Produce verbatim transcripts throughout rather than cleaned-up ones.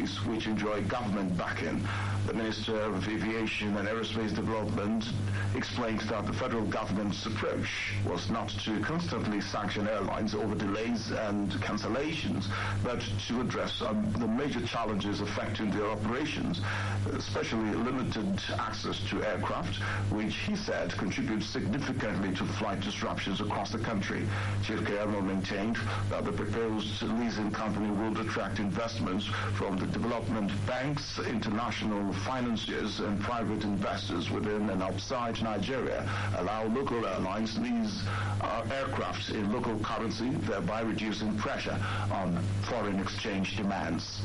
Police, which enjoy government backing. The Minister of Aviation and Aerospace Development explained that the federal government's approach was not to constantly sanction airlines over delays and cancellations, but to address um, the major challenges affecting their operations, especially limited access to aircraft, which he said contributes significantly to flight disruptions across the country. Chief Keyamo maintained that the proposed leasing company will attract investments from the development banks, international financiers, and private investors within and outside Nigeria, allow local airlines lease uh, aircraft in local currency, thereby reducing pressure on foreign exchange demands.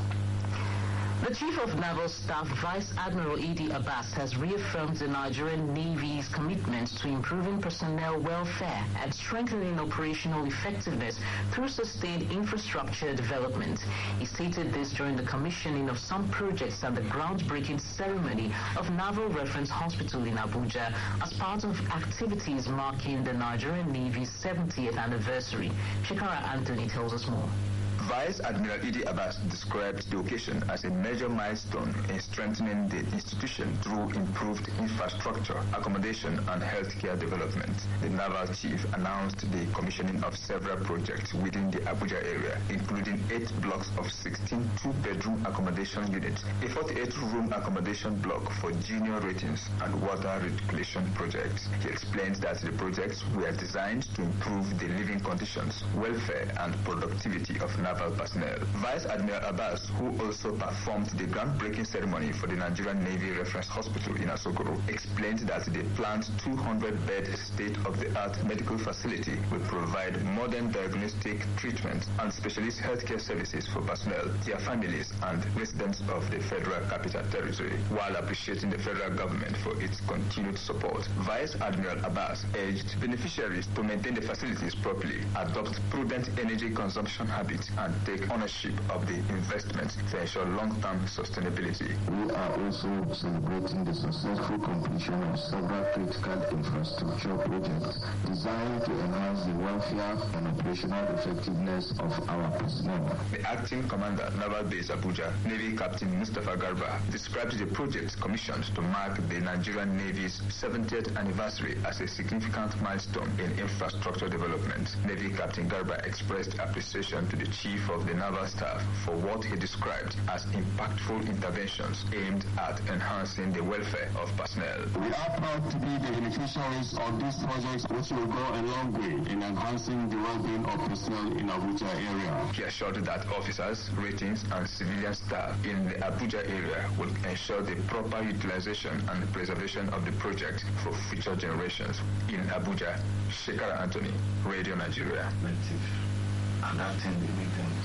The Chief of Naval Staff, Vice Admiral Idi Abbas, has reaffirmed the Nigerian Navy's commitment to improving personnel welfare and strengthening operational effectiveness through sustained infrastructure development. He stated this during the commissioning of some projects at the groundbreaking ceremony of Naval Reference Hospital in Abuja as part of activities marking the Nigerian Navy's seventieth anniversary. Shekara Anthony tells us more. Vice Admiral Idi Abbas described the occasion as a major milestone in strengthening the institution through improved infrastructure, accommodation, and healthcare development. The Naval Chief announced the commissioning of several projects within the Abuja area, including eight blocks of sixteen two-bedroom accommodation units, a forty-eight room accommodation block for junior ratings, and water reclamation projects. He explained that the projects were designed to improve the living conditions, welfare, and productivity of naval personnel. Vice Admiral Abbas, who also performed the groundbreaking ceremony for the Nigerian Navy Reference Hospital in Asokoro, explained that the planned two hundred bed state-of-the-art medical facility will provide modern diagnostic treatment and specialist healthcare services for personnel, their families, and residents of the Federal Capital Territory. While appreciating the federal government for its continued support, Vice Admiral Abbas urged beneficiaries to maintain the facilities properly, adopt prudent energy consumption habits, and take ownership of the investments to ensure long-term sustainability. We are also celebrating the successful completion of several critical infrastructure projects designed to enhance the welfare and operational effectiveness of our personnel. The acting commander, Naval Base Abuja, Navy Captain Mustafa Garba, described the project commissioned to mark the Nigerian Navy's seventieth anniversary as a significant milestone in infrastructure development. Navy Captain Garba expressed appreciation to the Chief of the Naval Staff for what he described as impactful interventions aimed at enhancing the welfare of personnel. We are proud to be the beneficiaries of these projects, which will go a long way in enhancing the well-being of personnel in Abuja area. He assured that officers, ratings, and civilian staff in the Abuja area will ensure the proper utilization and preservation of the project for future generations. In Abuja, Shekara Anthony, Radio Nigeria. And attend the meetings.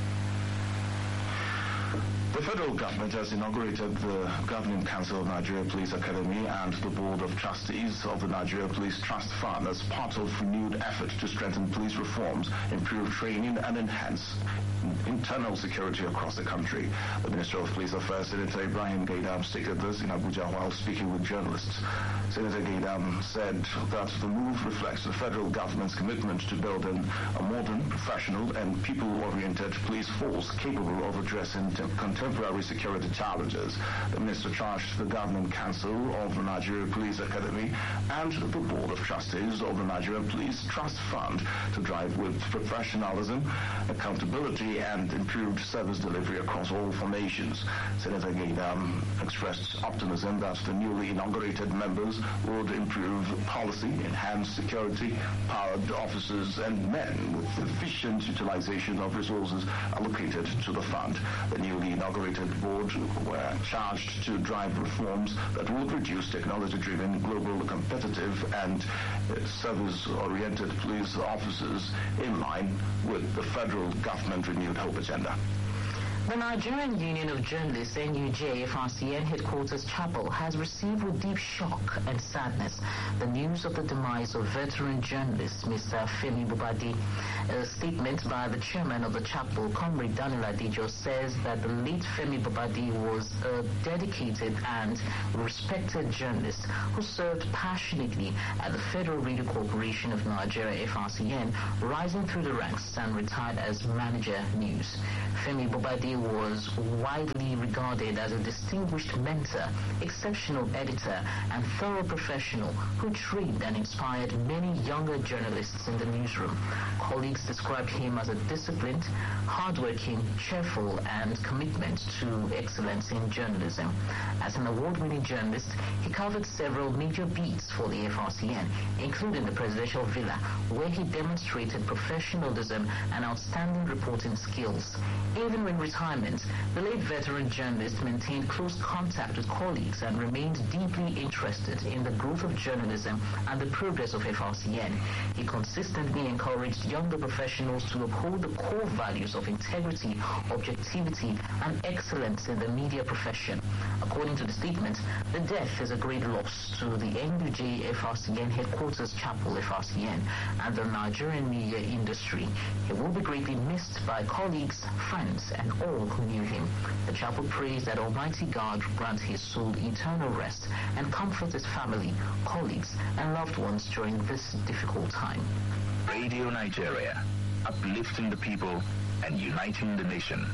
The federal government has inaugurated the Governing Council of Nigeria Police Academy and the Board of Trustees of the Nigeria Police Trust Fund as part of renewed effort to strengthen police reforms, improve training, and enhance internal security across the country. The Minister of Police Affairs, Senator Ibrahim Gaidam, stated this in Abuja while speaking with journalists. Senator Gaidam said that the move reflects the federal government's commitment to building a modern, professional, and people-oriented police force capable of addressing contemporary security challenges. The minister charged the Governing Council of the Nigeria Police Academy and the Board of Trustees of the Nigerian Police Trust Fund to drive with professionalism, accountability, and improved service delivery across all formations. Senator Gaidam expressed optimism that the newly inaugurated members would improve policy, enhance security, powered officers and men with efficient utilization of resources allocated to the fund. The newly inaugurated board were charged to drive reforms that would reduce technology-driven, global, competitive, and uh, service-oriented police officers in line with the federal government renewed hope agenda. The Nigerian Union of Journalists, N U J, F R C N headquarters chapel has received with deep shock and sadness the news of the demise of veteran journalist Mister Femi Bubadi. A statement by the chairman of the chapel, Comrade Daniel Adijo, says that the late Femi Bubadi was a dedicated and respected journalist who served passionately at the Federal Radio Corporation of Nigeria, F R C N, rising through the ranks and retired as manager news. Femi Bubadi He was widely regarded as a distinguished mentor, exceptional editor, and thorough professional who trained and inspired many younger journalists in the newsroom. Colleagues described him as a disciplined, hardworking, cheerful, and commitment to excellence in journalism. As an award-winning journalist, he covered several major beats for the F R C N, including the presidential villa, where he demonstrated professionalism and outstanding reporting skills. Even in retirement, the late veteran journalist maintained close contact with colleagues and remained deeply interested in the growth of journalism and the progress of F R C N. He consistently encouraged younger professionals to uphold the core values of integrity, objectivity, and excellence in the media profession. According to the statement, the death is a great loss to the N U J F R C N headquarters chapel F R C N and the Nigerian media industry. He will be greatly missed by colleagues, friends, and all who knew him. The chapel prays that Almighty God grant his soul eternal rest and comfort his family, colleagues, and loved ones during this difficult time. Radio Nigeria, uplifting the people and uniting the nation.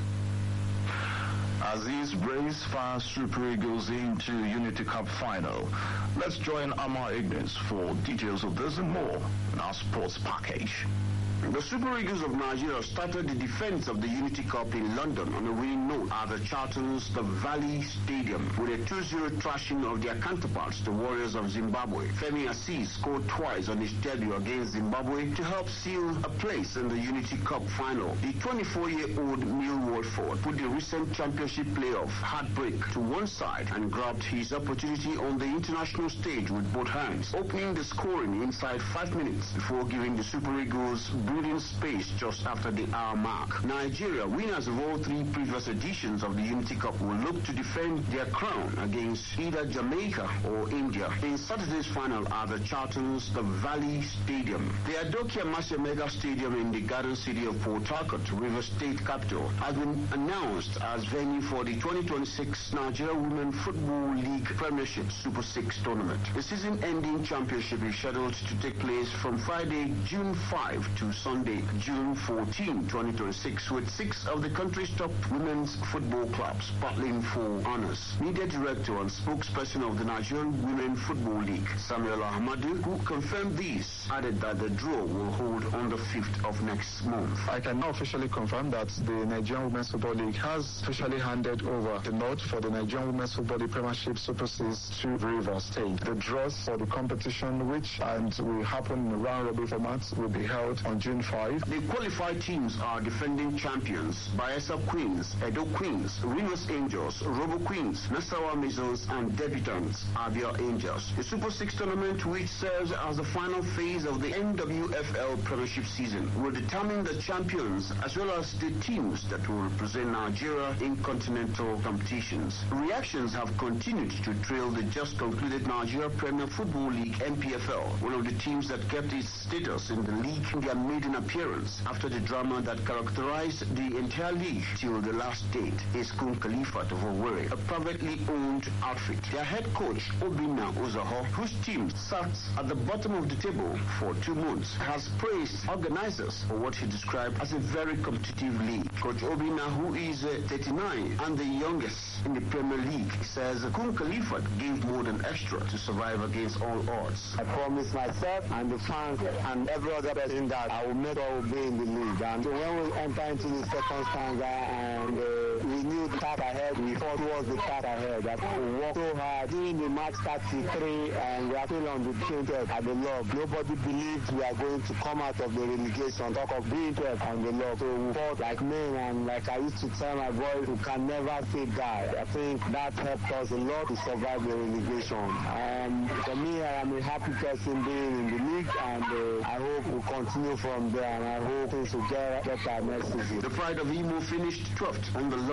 Aziz Brace fires Super Eagles into Unity Cup final. Let's join Amar Ignis for details of this and more in our sports package. The Super Eagles of Nigeria started the defense of the Unity Cup in London on a winning note at the Charlton's The Valley Stadium with a two zero thrashing of their counterparts, the Warriors of Zimbabwe. Femi Azeez scored twice on his debut against Zimbabwe to help seal a place in the Unity Cup final. The twenty-four-year-old Neil Watford put the recent championship playoff heartbreak to one side and grabbed his opportunity on the international stage with both hands, opening the scoring inside five minutes before giving the Super Eagles breathing space just after the hour mark. Nigeria, winners of all three previous editions of the Unity Cup, will look to defend their crown against either Jamaica or India in Saturday's final at the Charlton's The Valley Stadium. The Adokia Masia Mega Stadium in the Garden City of Port Harcourt, River State capital, has been announced as venue for the twenty twenty-six Nigeria Women Football League Premiership Super six tournament. The season-ending championship is scheduled to take place from Friday, June fifth to Sunday, June fourteenth, twenty twenty-six, with six of the country's top women's football clubs battling for honors. Media director and spokesperson of the Nigerian Women Football League, Samuel Ahmadu, who confirmed this, added that the draw will hold on the fifth of next month. I can now officially confirm that the Nigerian Women's Football League has officially handed over the nod for the Nigerian Women's Football League Premiership Super six to River State. The draws for the competition, which and will happen in a round-robin format, will be held on June fifth. The qualified teams are defending champions, Bayelsa Queens, Edo Queens, Rivers Angels, Robo Queens, Nasarawa Measles, and debutants, Abia Angels. The Super six tournament, which serves as the final phase of the N W F L Premiership season, will determine the champions as well as the teams that will represent Nigeria in continental competitions. Reactions have continued to trail the just concluded Nigeria Premier Football League N P F L, one of the teams that kept its status in the league in their maiden appearance after the drama that characterized the entire league till the last date is Kun Khalifat of Owerri, a privately owned outfit. Their head coach, Obinna Uzoho, whose team sat at the bottom of the table for two months, has praised organizers for what he described as a very competitive league. Coach Obinna, who is uh, thirty-nine and the youngest in the Premier League, says Kun Khalifat gave more than extra to survive against all odds. I promise myself and the fans and every other person that I will make sure we'll be in the league. And so when we enter into the second stanza and uh, we knew the task ahead, we thought towards the task ahead, that we worked so hard during the match thirty-three and we are still on the twentieth at the log. Nobody believed we are going to come out of the relegation, talk of being twelve on the log. So we fought like men, and like I used to tell my boys, we can never say die. I think that helped us a lot to survive the relegation. Um, for me, I am a happy person being in the league, and uh, I hope we'll continue from there, and I hope things will get better next season. The Pride of Imo finished twelfth on the log with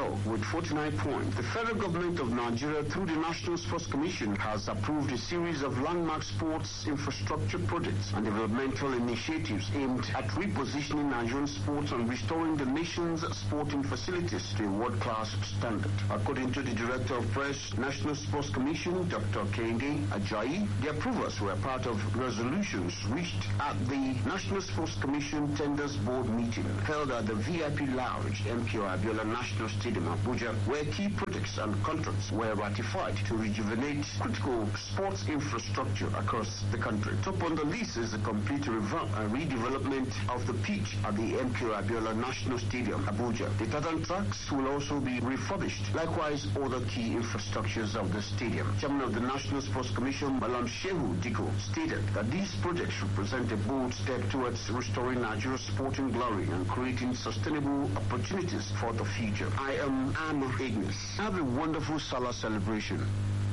forty-nine points. The federal government of Nigeria, through the National Sports Commission, has approved a series of landmark sports infrastructure projects and developmental initiatives aimed at repositioning Nigerian sports and restoring the nation's sporting facilities to a world-class standard. According to the Director of Press, National Sports Commission, Doctor Kehinde Ajayi, the approvals were part of resolutions reached at the National Sports Commission Tenders Board meeting held at the V I P Lounge, M K O Abiola National Stadium, Abuja, where key projects and contracts were ratified to rejuvenate critical sports infrastructure across the country. Top on the list is the complete revamp and redevelopment of the pitch at the M K O Abiola National Stadium, Abuja. The tartan tracks will also be refurbished. Likewise, other key infrastructures of the stadium. Chairman of the National Sports Commission, Malam Shehu Diko, stated that these projects represent a bold step towards restoring Nigeria's sporting glory and creating sustainable opportunities for the future. I am Anna Ignis. Have a wonderful Salah celebration.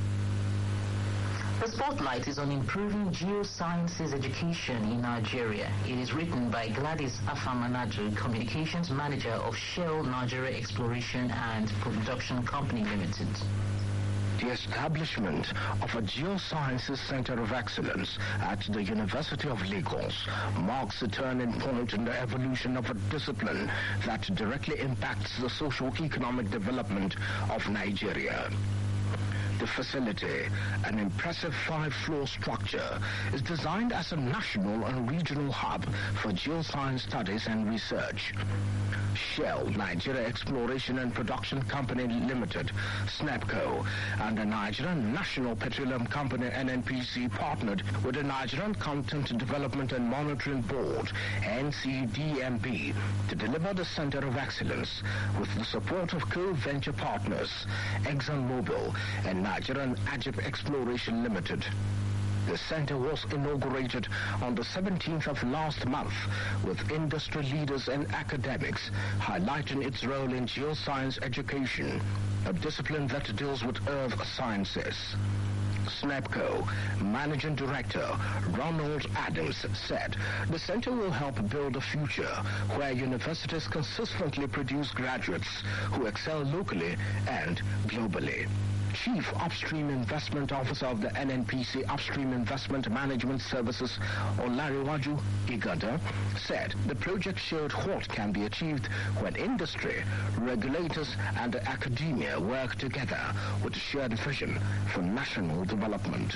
The spotlight is on improving geosciences education in Nigeria. It is written by Gladys Afamanadu, Communications Manager of Shell Nigeria Exploration and Production Company Limited. The establishment of a Geosciences Center of Excellence at the University of Lagos marks a turning point in the evolution of a discipline that directly impacts the socio-economic development of Nigeria. The facility, an impressive five-floor structure, is designed as a national and regional hub for geoscience studies and research. Shell Nigeria Exploration and Production Company Limited, SNEPCO, and the Nigerian National Petroleum Company N N P C partnered with the Nigerian Content Development and Monitoring Board, N C D M B, to deliver the Center of Excellence with the support of co-venture partners ExxonMobil and Nigerian Ajib Exploration Limited. The center was inaugurated on the seventeenth of last month with industry leaders and academics highlighting its role in geoscience education, a discipline that deals with earth sciences. SNEPCO Managing Director Ronald Adams said the center will help build a future where universities consistently produce graduates who excel locally and globally. Chief Upstream Investment Officer of the N N P C Upstream Investment Management Services, Olariwaju Igada, said the project showed what can be achieved when industry, regulators, and academia work together with a shared vision for national development.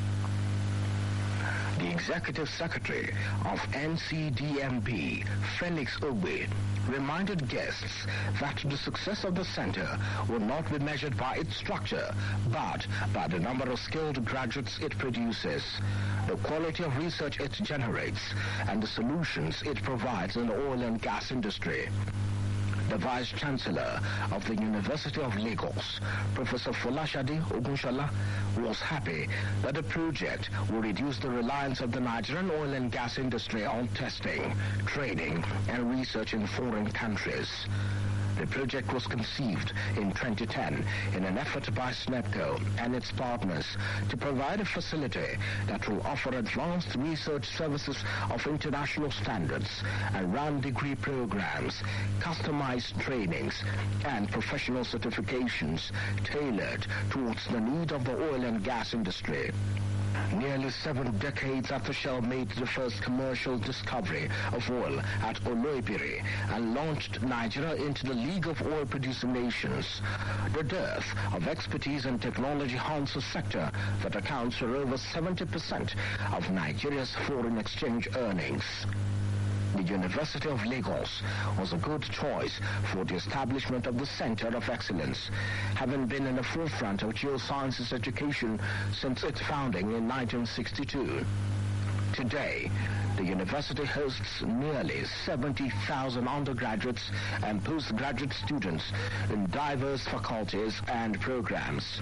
The Executive Secretary of N C D M B, Felix Ogbe, reminded guests that the success of the center will not be measured by its structure, but by the number of skilled graduates it produces, the quality of research it generates, and the solutions it provides in the oil and gas industry. The Vice Chancellor of the University of Lagos, Professor Folashade Ogunshola, was happy that the project will reduce the reliance of the Nigerian oil and gas industry on testing, training, and research in foreign countries. The project was conceived in twenty ten in an effort by SNEPCO and its partners to provide a facility that will offer advanced research services of international standards and run degree programs, customized trainings, and professional certifications tailored towards the need of the oil and gas industry. Nearly seven decades after Shell made the first commercial discovery of oil at Oloibiri and launched Nigeria into the League of Oil-Producing Nations, the dearth of expertise and technology haunts a sector that accounts for over seventy percent of Nigeria's foreign exchange earnings. The University of Lagos was a good choice for the establishment of the Center of Excellence, having been in the forefront of geosciences education since its founding in nineteen sixty-two. Today, the university hosts nearly seventy thousand undergraduates and postgraduate students in diverse faculties and programs.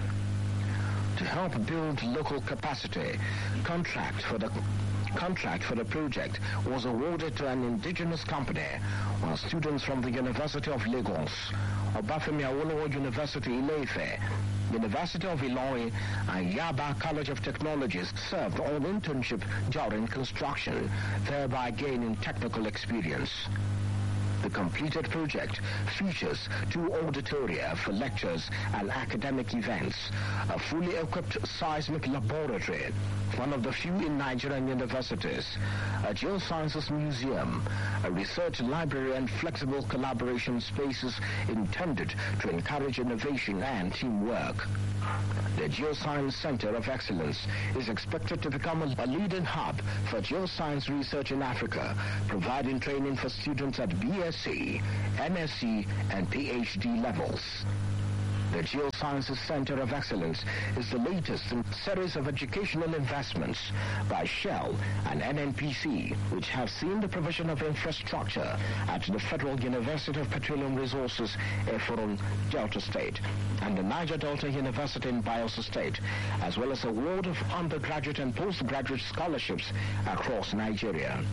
To help build local capacity, contract for the contract for the project was awarded to an indigenous company, while students from the University of Lagos, Obafemi Awolowo University Ile-Ife, University of Ilorin, and Yaba College of Technologies served on internship during construction, thereby gaining technical experience. The completed project features two auditoria for lectures and academic events, a fully equipped seismic laboratory, one of the few in Nigerian universities, a geosciences museum, a research library, and flexible collaboration spaces intended to encourage innovation and teamwork. The Geoscience Center of Excellence is expected to become a leading hub for geoscience research in Africa, providing training for students at B S c, M S c, and P H D levels. The Geosciences Center of Excellence is the latest in a series of educational investments by Shell and N N P C, which have seen the provision of infrastructure at the Federal University of Petroleum Resources, Efurun, Delta State, and the Niger Delta University in Bayelsa State, as well as award of undergraduate and postgraduate scholarships across Nigeria.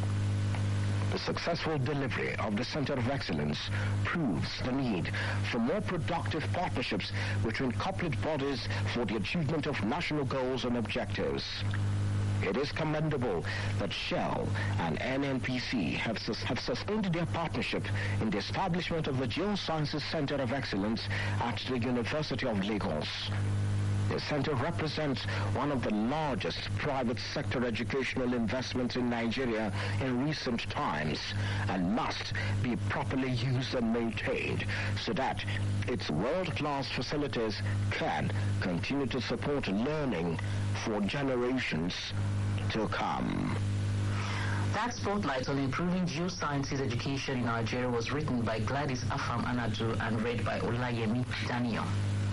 The successful delivery of the Center of Excellence proves the need for more productive partnerships between corporate bodies for the achievement of national goals and objectives. It is commendable that Shell and N N P C have, sus- have sustained their partnership in the establishment of the Geosciences Center of Excellence at the University of Lagos. The center represents one of the largest private sector educational investments in Nigeria in recent times and must be properly used and maintained so that its world-class facilities can continue to support learning for generations to come. That spotlight on improving geosciences education in Nigeria was written by Gladys Afam Anadu and read by Olayemi Daniel.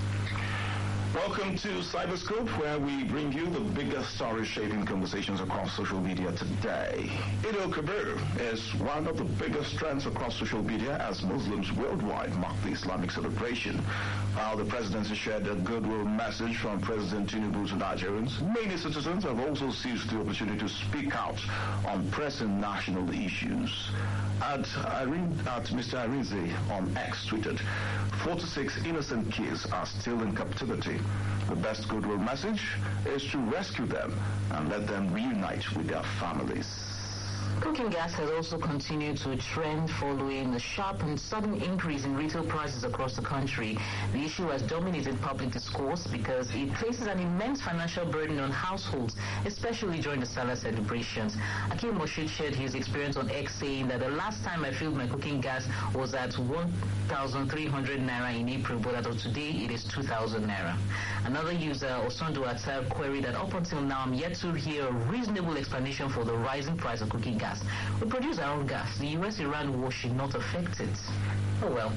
Welcome to Cyberscope, where we bring you the biggest stories shaping conversations across social media today. Eid al-Kabir is one of the biggest trends across social media as Muslims worldwide mark the Islamic celebration. While the presidency shared a goodwill message from President Tinubu to Nigerians, many citizens have also seized the opportunity to speak out on pressing national issues. At, Irene, at Mister Arinze on X tweeted, forty-six innocent kids are still in captivity. The best goodwill message is to rescue them and let them reunite with their families. Cooking gas has also continued to trend following the sharp and sudden increase in retail prices across the country. The issue has dominated public discourse because it places an immense financial burden on households, especially during the Salah celebrations. Akim Moshid shared his experience on X, saying that the last time I filled my cooking gas was at one thousand three hundred naira in April, but as of today it is two thousand naira. Another user, Osondo Atar, queried that up until now I'm yet to hear a reasonable explanation for the rising price of cooking gas. We produce our own gas. The U S Iran war should not affect it. Oh well.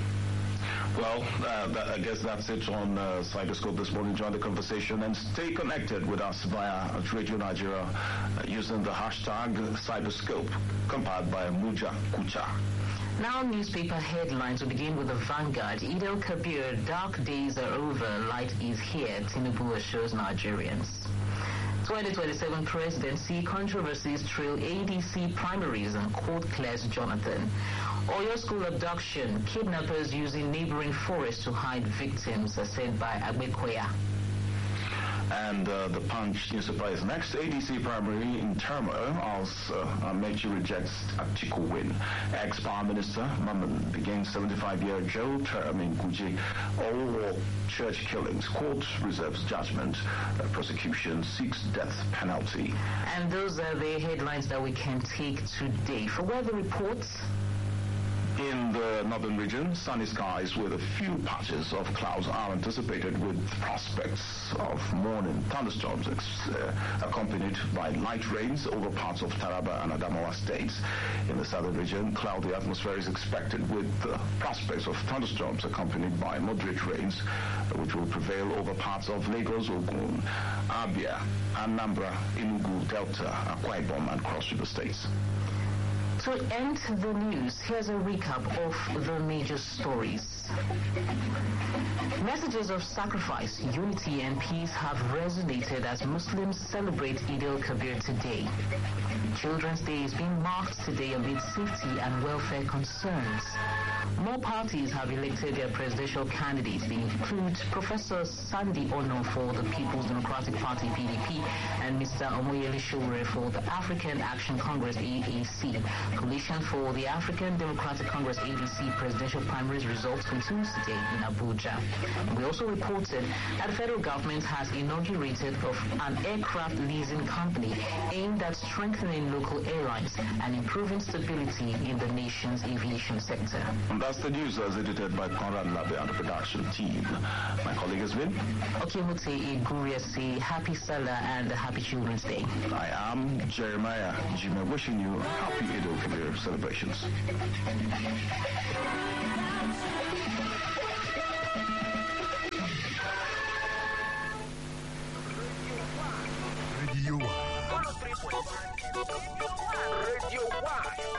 Well, uh, that, I guess that's it on uh, Cyberscope this morning. Join the conversation and stay connected with us via Radio Nigeria uh, using the hashtag Cyberscope, compiled by Muja Kucha. Now newspaper headlines. We begin with the Vanguard. Eid al-Kabir, dark days are over, light is here, Tinubu assures Nigerians. twenty twenty-seven presidency controversies trail A D C primaries and court clears Jonathan. Oyo school abduction, kidnappers using neighboring forest to hide victims, as said by Agbekoya. And uh, the Punch newspaper is next. A D C primary in turmoil as uh, Amechi rejects Atiku win. Ex-Prime Minister Maman begins seventy-five-year jail term in Kuje. All church killings. Court reserves judgment. Uh, prosecution seeks death penalty. And those are the headlines that we can take today. For weather reports. In the northern region, sunny skies with a few patches of clouds are anticipated with prospects of morning thunderstorms uh, accompanied by light rains over parts of Taraba and Adamawa states. In the southern region, cloudy atmosphere is expected with uh, prospects of thunderstorms accompanied by moderate rains, uh, which will prevail over parts of Lagos, Ogun, Abia, Anambra, Enugu, Delta, Akwa Ibom, and Cross River states. To end the news, here's a recap of the major stories. Messages of sacrifice, unity and peace have resonated as Muslims celebrate Eid al-Kabir today. Children's Day is being marked today amid safety and welfare concerns. More parties have elected their presidential candidates. They include Professor Sandy Ono for the People's Democratic Party P D P and Mister Omoyele Sowore for the African Action Congress A A C. Coalition for the African Democratic Congress A D C presidential primaries results continues today in Abuja. We also reported that the federal government has inaugurated an aircraft leasing company aimed at strengthening local airlines and improving stability in the nation's aviation sector. And that's the news as edited by Conrad Labe and the production team. My colleague has been Okemute Iguria. Say happy Salah and happy Children's Day. I am Jeremiah Jime, wishing you happy Eid al-Kabir celebrations. Radio One. Radio One.